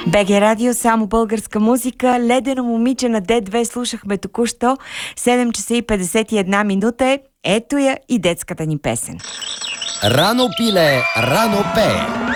БГ Радио, само българска музика. Ледено момиче на Д2 слушахме току-що. 7 часа и 51 минута е. Ето я и детската ни песен. Рано пиле, рано пее.